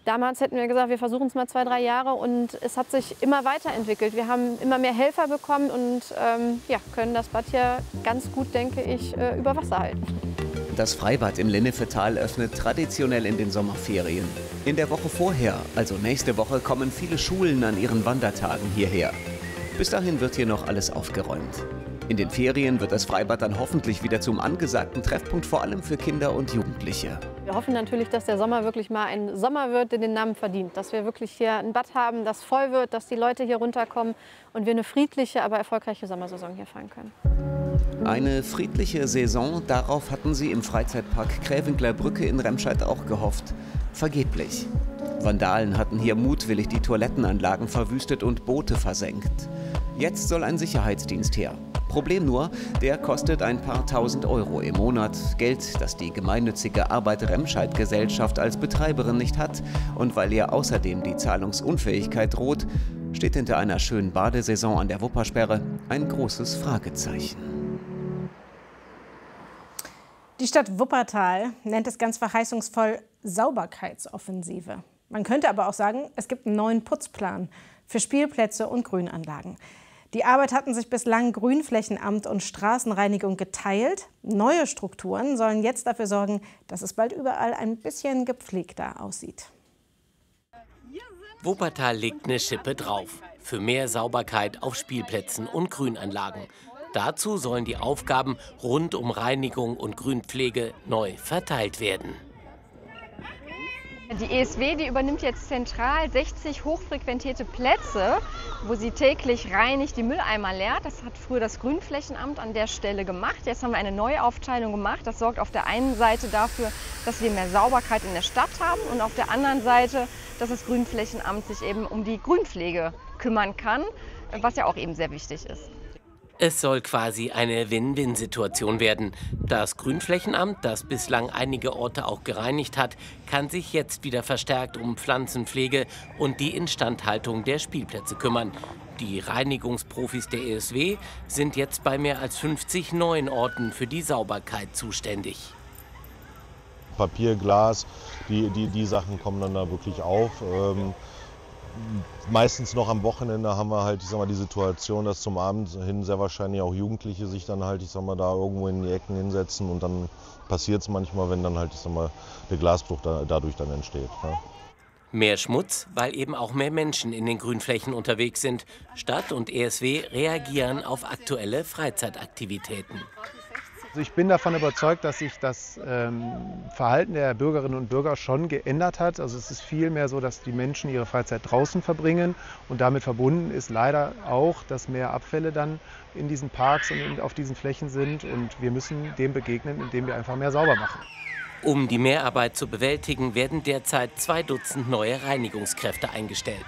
Damals hätten wir gesagt, wir versuchen es mal 2, 3 Jahre und es hat sich immer weiterentwickelt. Wir haben immer mehr Helfer bekommen und ja, können das Bad hier ganz gut, denke ich, über Wasser halten. Das Freibad im Lennefetal öffnet traditionell in den Sommerferien. In der Woche vorher, also nächste Woche, kommen viele Schulen an ihren Wandertagen hierher. Bis dahin wird hier noch alles aufgeräumt. In den Ferien wird das Freibad dann hoffentlich wieder zum angesagten Treffpunkt, vor allem für Kinder und Jugendliche. Wir hoffen natürlich, dass der Sommer wirklich mal ein Sommer wird, der den Namen verdient. Dass wir wirklich hier ein Bad haben, das voll wird, dass die Leute hier runterkommen und wir eine friedliche, aber erfolgreiche Sommersaison hier fahren können. Eine friedliche Saison, darauf hatten sie im Freizeitpark Krävenkler Brücke in Remscheid auch gehofft. Vergeblich. Vandalen hatten hier mutwillig die Toilettenanlagen verwüstet und Boote versenkt. Jetzt soll ein Sicherheitsdienst her. Problem nur, der kostet ein paar tausend Euro im Monat. Geld, das die gemeinnützige Arbeit Remscheid Gesellschaft als Betreiberin nicht hat. Und weil ihr außerdem die Zahlungsunfähigkeit droht, steht hinter einer schönen Badesaison an der Wuppersperre ein großes Fragezeichen. Die Stadt Wuppertal nennt es ganz verheißungsvoll Sauberkeitsoffensive. Man könnte aber auch sagen, es gibt einen neuen Putzplan für Spielplätze und Grünanlagen. Die Arbeit hatten sich bislang Grünflächenamt und Straßenreinigung geteilt. Neue Strukturen sollen jetzt dafür sorgen, dass es bald überall ein bisschen gepflegter aussieht. Wuppertal legt eine Schippe drauf. Für mehr Sauberkeit auf Spielplätzen und Grünanlagen. Dazu sollen die Aufgaben rund um Reinigung und Grünpflege neu verteilt werden. Die ESW, die übernimmt jetzt zentral 60 hochfrequentierte Plätze, wo sie täglich reinigt, die Mülleimer leert. Das hat früher das Grünflächenamt an der Stelle gemacht. Jetzt haben wir eine Neuaufteilung gemacht. Das sorgt auf der einen Seite dafür, dass wir mehr Sauberkeit in der Stadt haben und auf der anderen Seite, dass das Grünflächenamt sich eben um die Grünpflege kümmern kann, was ja auch eben sehr wichtig ist. Es soll quasi eine Win-Win-Situation werden. Das Grünflächenamt, das bislang einige Orte auch gereinigt hat, kann sich jetzt wieder verstärkt um Pflanzenpflege und die Instandhaltung der Spielplätze kümmern. Die Reinigungsprofis der ESW sind jetzt bei mehr als 50 neuen Orten für die Sauberkeit zuständig. Papier, Glas, die Sachen kommen dann da wirklich auf. Meistens noch am Wochenende haben wir halt, die Situation, dass zum Abend hin sehr wahrscheinlich auch Jugendliche sich dann halt, da irgendwo in die Ecken hinsetzen und dann passiert es manchmal, wenn dann halt, der Glasbruch dadurch dann entsteht. Ja. Mehr Schmutz, weil eben auch mehr Menschen in den Grünflächen unterwegs sind. Stadt und ESW reagieren auf aktuelle Freizeitaktivitäten. Also ich bin davon überzeugt, dass sich das Verhalten der Bürgerinnen und Bürger schon geändert hat. Also es ist vielmehr so, dass die Menschen ihre Freizeit draußen verbringen und damit verbunden ist leider auch, dass mehr Abfälle dann in diesen Parks und auf diesen Flächen sind und wir müssen dem begegnen, indem wir einfach mehr sauber machen. Um die Mehrarbeit zu bewältigen, werden derzeit 2 Dutzend neue Reinigungskräfte eingestellt.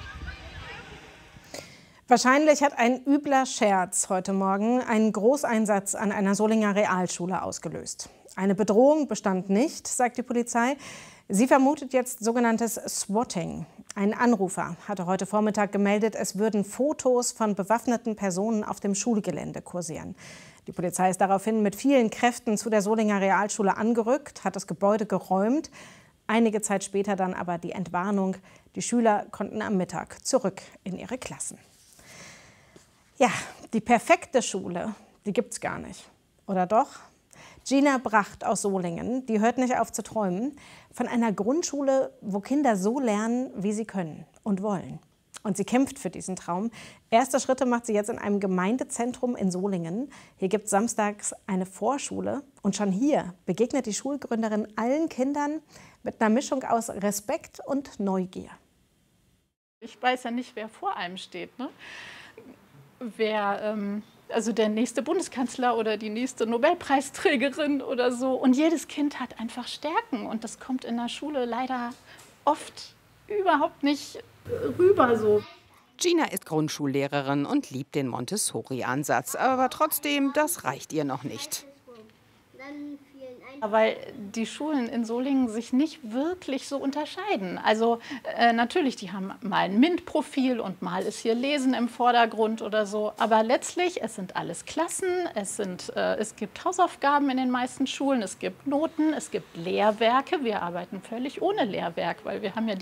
Wahrscheinlich hat ein übler Scherz heute Morgen einen Großeinsatz an einer Solinger Realschule ausgelöst. Eine Bedrohung bestand nicht, sagt die Polizei. Sie vermutet jetzt sogenanntes Swatting. Ein Anrufer hatte heute Vormittag gemeldet, es würden Fotos von bewaffneten Personen auf dem Schulgelände kursieren. Die Polizei ist daraufhin mit vielen Kräften zu der Solinger Realschule angerückt, hat das Gebäude geräumt. Einige Zeit später dann aber die Entwarnung. Die Schüler konnten am Mittag zurück in ihre Klassen. Ja, die perfekte Schule, die gibt's gar nicht. Oder doch? Gina Bracht aus Solingen, die hört nicht auf zu träumen von einer Grundschule, wo Kinder so lernen, wie sie können und wollen. Und sie kämpft für diesen Traum. Erste Schritte macht sie jetzt in einem Gemeindezentrum in Solingen. Hier gibt es samstags eine Vorschule. Und schon hier begegnet die Schulgründerin allen Kindern mit einer Mischung aus Respekt und Neugier. Ich weiß ja nicht, wer vor einem steht, ne? Wer, also der nächste Bundeskanzler oder die nächste Nobelpreisträgerin oder so. Und jedes Kind hat einfach Stärken und das kommt in der Schule leider oft überhaupt nicht rüber so. Gina ist Grundschullehrerin und liebt den Montessori-Ansatz, aber trotzdem, das reicht ihr noch nicht. Weil die Schulen in Solingen sich nicht wirklich so unterscheiden. Also natürlich, die haben mal ein MINT-Profil und mal ist hier Lesen im Vordergrund oder so. Aber letztlich, es sind alles Klassen, es gibt Hausaufgaben in den meisten Schulen, es gibt Noten, es gibt Lehrwerke. Wir arbeiten völlig ohne Lehrwerk, weil wir haben ja